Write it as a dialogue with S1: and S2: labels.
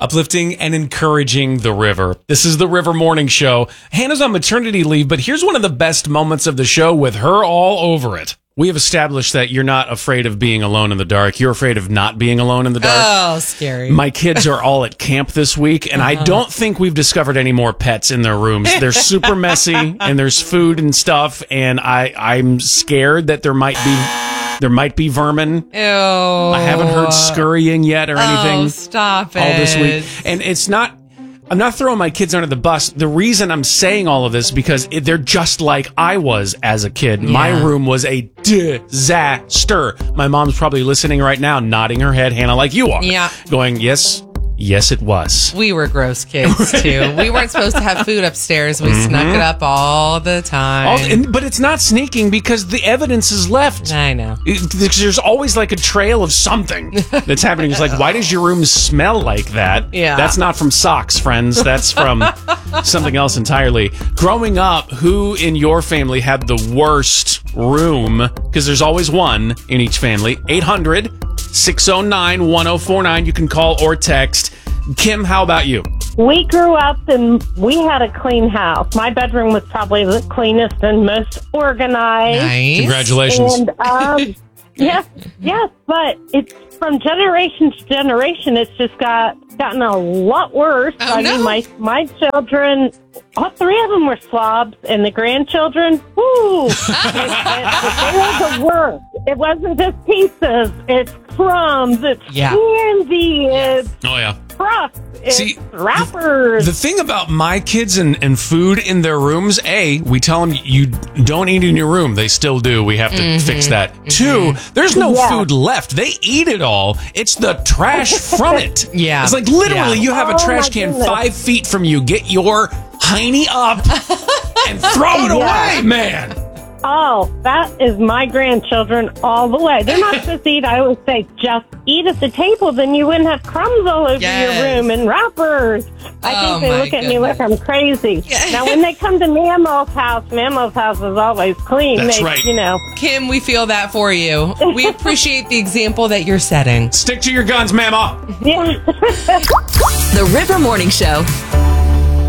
S1: uplifting and encouraging the river. This is the River Morning Show. Hannah's on maternity leave, but here's one of the best moments of the show with her all over it. We have established that you're not afraid of being alone in the dark. You're afraid of not being alone in the dark.
S2: Oh, scary.
S1: My kids are all at camp this week, and I don't think we've discovered any more pets in their rooms. They're super messy, and there's food and stuff, and I'm scared that there might be vermin.
S2: Ew.
S1: I haven't heard scurrying yet or anything.
S2: Oh, stop it.
S1: All this week. And I'm not throwing my kids under the bus. The reason I'm saying all of this because they're just like I was as a kid. Yeah. My room was a disaster. My mom's probably listening right now, nodding her head, Hannah, like you are. Yeah. Going, yes, it was.
S2: We were gross kids, too. We weren't supposed to have food upstairs. We snuck it up all the time.
S1: But it's not sneaking because the evidence is left.
S2: I know.
S1: There's always like a trail of something that's happening. It's like, why does your room smell like that?
S2: Yeah.
S1: That's not from socks, friends. That's from something else entirely. Growing up, who in your family had the worst room? Because there's always one in each family. 800-609-1049. You can call or text. Kim, how about you?
S3: We grew up and we had a clean house. My bedroom was probably the cleanest and most organized.
S2: Nice.
S1: Congratulations.
S3: And yes, but it's from generation to generation. It's just gotten a lot worse.
S2: Oh, no.
S3: mean, my children, all three of them were slobs, and the grandchildren, whoo, they were the worst. It wasn't just pizzas. It's crumbs. It's candy. It's crust. It's wrappers.
S1: The thing about my kids and food in their rooms, we tell them you don't eat in your room. They still do. We have to fix that. 2, there's no food left. They eat it all. It's the trash from it.
S2: Yeah.
S1: It's like literally you have a trash can 5 feet from you. Get your hiney up and throw it away, man.
S3: Oh, that is my grandchildren all the way. They're not supposed to eat. I always say, just eat at the table, then you wouldn't have crumbs all over your room and wrappers. I think they look at me like I'm crazy. Now, when they come to Mammo's house is always clean.
S1: That's right.
S2: Kim, we feel that for you. We appreciate the example that you're setting.
S1: Stick to your guns, Mama.
S3: Yeah.
S4: The River Morning Show.